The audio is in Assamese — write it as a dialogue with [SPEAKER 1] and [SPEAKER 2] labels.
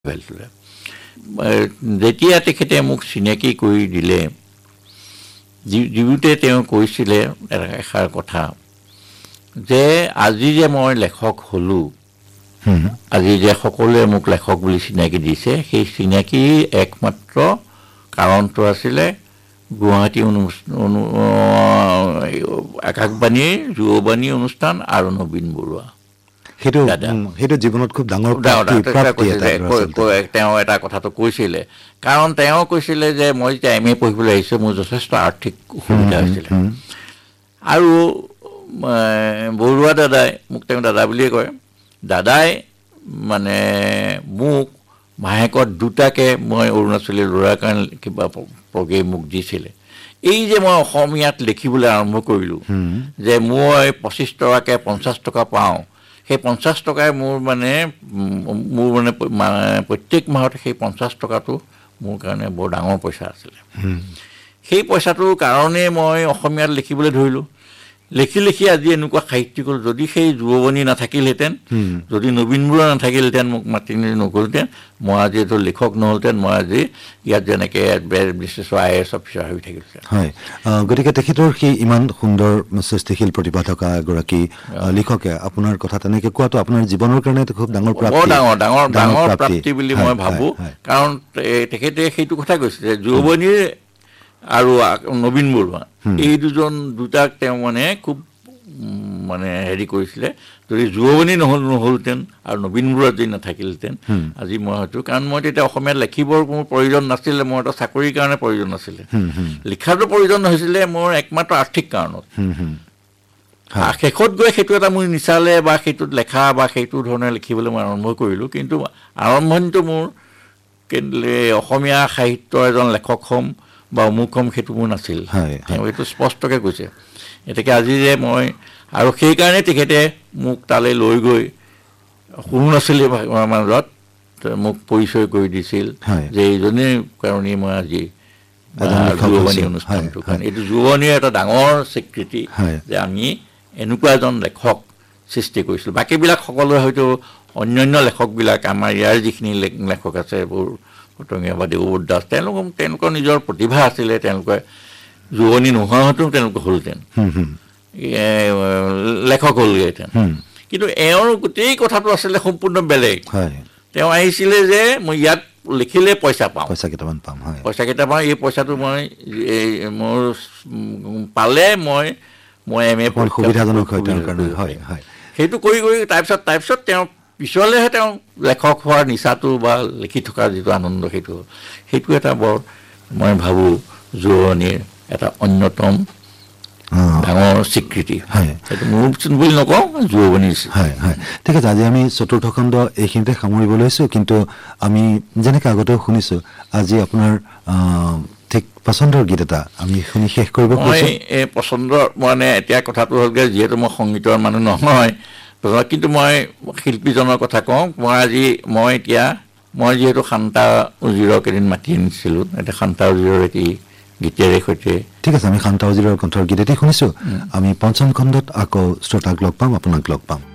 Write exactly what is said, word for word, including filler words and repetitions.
[SPEAKER 1] পেলাইছিলে যেতিয়া তেখেতে মোক চিনাকি কৰি দিলে দিওঁতে তেওঁ কৈছিলে এষাৰ কথা যে আজি যে মই লেখক হলো আজি যে সকলোৱে মোক লেখক বুলি চিনাকি দিছে সেই চিনাকি একমাত্ৰ কাৰণটো আছিলে গুৱাহাটী আকাশবাণীৰ যুৱবাণী অনুষ্ঠান আৰু নবীন বৰুৱা
[SPEAKER 2] সেইটো সেইটো জীৱনত খুব ডাঙৰ প্ৰাপ্তি
[SPEAKER 1] তেওঁ এটা কথাটো কৈছিলে কাৰণ তেওঁ কৈছিলে যে মই যেতিয়া এম এ পঢ়িবলৈ আহিছোঁ মোৰ যথেষ্ট আৰ্থিক অসুবিধা হৈছিলে আৰু বৰুৱা দাদাই মোক তেওঁ দাদা বুলিয়ে কয় দাদাই মানে মোক মাহেকত দুটাকে মই অৰুণাচলী ল'ৰাৰ কাৰণে কিবা প্ৰগ্ৰেম মোক দিছিলে এই যে মই অসমীয়াত লিখিবলৈ আৰম্ভ কৰিলোঁ যে মই পঁচিছ টকাকৈ পঞ্চাছ টকা পাওঁ সেই পঞ্চাছ টকাই মোৰ মানে মোৰ মানে প্ৰত্যেক মাহত সেই পঞ্চাছ টকাটো মোৰ কাৰণে বৰ ডাঙৰ পইচা আছিলে সেই পইচাটোৰ কাৰণে মই অসমীয়াত লিখিবলৈ ধৰিলোঁ লিখি লিখি আজি এনেকুৱা সাহিত্যিক হ'ল যদি সেই যুৱবাণী নাথাকিলহেঁতেন যদি নবীন বৰুৱা নাথাকিলহেঁতেন মোক মাতি নগ'লহেঁতেন মই আজি এইটো লিখক নহ'লহেঁতেন মই আজি ইয়াত যেনেকৈ বিশেষকৈ আই এ এছ অফিচাৰ হৈ থাকিলহেঁতেন
[SPEAKER 2] হয় গতিকে তেখেতৰ সেই ইমান সুন্দৰ সৃষ্টিশীল প্ৰতিভা থকা এগৰাকী লিখকে আপোনাৰ কথা তেনেকৈ কোৱাটো আপোনাৰ জীৱনৰ কাৰণে খুব ডাঙৰ প্ৰাপ্তি
[SPEAKER 1] ডাঙৰ ডাঙৰ ডাঙৰ প্ৰাপ্তি বুলি মই ভাবোঁ কাৰণ তেখেতে সেইটো কথা কৈছে যে যুৱবাণীৰ আৰু নবীন বৰুৱা এই দুজন দুটাক তেওঁ মানে খুব মানে হেৰি কৰিছিলে যদি যুৱবাণী নহ'ল নহ'লহেঁতেন আৰু নবীন বৰুৱা যদি নাথাকিলহেঁতেন আজি মই হয়তো কাৰণ মই তেতিয়া অসমীয়াত লিখিবৰ কোনো প্ৰয়োজন নাছিলে মোৰ এটা চাকৰিৰ কাৰণে প্ৰয়োজন নাছিলে লিখাটো প্ৰয়োজন হৈছিলে মোৰ একমাত্ৰ আৰ্থিক কাৰণত শেষত গৈ সেইটো এটা মোৰ নিচালে বা সেইটোত লেখা বা সেইটো ধৰণে লিখিবলৈ মই আৰম্ভ কৰিলোঁ কিন্তু আৰম্ভণিটো মোৰ অসমীয়া সাহিত্যৰ এজন লেখক হ'ম বা অমুক হ'ম সেইটো মোৰ নাছিল তেওঁ এইটো স্পষ্টকৈ কৈছে এতেকে আজি যে মই আৰু সেইকাৰণে তেখেতে মোক তালৈ লৈ গৈ কোনো নাছিলে মাজত মোক পৰিচয় কৰি দিছিল যে এইজনেই কাৰণেই মই আজি যুৱবাণী অনুষ্ঠানটো কাৰণে এইটো যুৱবাণীৰ এটা ডাঙৰ স্বীকৃতি যে আমি এনেকুৱা এজন লেখক সৃষ্টি কৰিছিলোঁ বাকীবিলাক সকলোৱে হয়তো অন্যান্য লেখকবিলাক আমাৰ ইয়াৰ যিখিনি লেখক আছে এইবোৰ পটঙীয়া বা দেৱব্ৰত দাস তেওঁলোক তেওঁলোকৰ নিজৰ প্ৰতিভা আছিলে তেওঁলোকে যুৱনী নোহোৱাহেঁতেও তেওঁলোকে হ'লহেঁতেন লেখক হ'লগৈহেঁতেন কিন্তু এওঁৰ গোটেই কথাটো আছিলে সম্পূৰ্ণ বেলেগ তেওঁ আহিছিলে যে মই ইয়াত লিখিলে পইচা পাওঁ
[SPEAKER 2] পইচা কেইটামান পাম
[SPEAKER 1] পইচা কেইটা পাওঁ এই পইচাটো মই মোৰ পালে মই মই এম এ
[SPEAKER 2] সুবিধাজনক হয় তেওঁৰ কাৰণে হয় হয়
[SPEAKER 1] সেইটো কৰি কৰি তাৰপিছত তাৰপিছত তেওঁ পিছলেহে তেওঁ লেখক হোৱাৰ নিচাটো বা লিখি থকাৰ যিটো আনন্দ সেইটো সেইটো এটা বৰ মই ভাবোঁ যুৱবাণীৰ এটা অন্যতম ডাঙৰ স্বীকৃতি সেইটো মোৰ বুলি নকওঁ যুৱবাণীৰ
[SPEAKER 2] হয় হয় ঠিক আছে আজি আমি চতুৰ্থ খণ্ড এইখিনিতে সামৰিব লৈছোঁ কিন্তু আমি যেনেকৈ আগতেও শুনিছোঁ আজি আপোনাৰ ঠিক পচন্দৰ গীত এটা আমি শুনি শেষ কৰিব
[SPEAKER 1] মই এই পচন্দৰ মানে এতিয়া কথাটো হ'লগৈ যিহেতু মই সংগীতৰ মানুহ নহয় কিন্তু মই শিল্পীজনৰ কথা কওঁ মই আজি মই এতিয়া মই যিহেতু শান্তা উজিৰক এদিন মাতি আনিছিলোঁ এতিয়া শান্তা উজিৰৰ এটি গীতেৰে সৈতে
[SPEAKER 2] ঠিক আছে আমি শান্তা উজিৰৰ কণ্ঠৰ গীত এটি শুনিছোঁ আমি পঞ্চম খণ্ডত আকৌ শ্ৰোতাক লগ পাম আপোনাক লগ পাম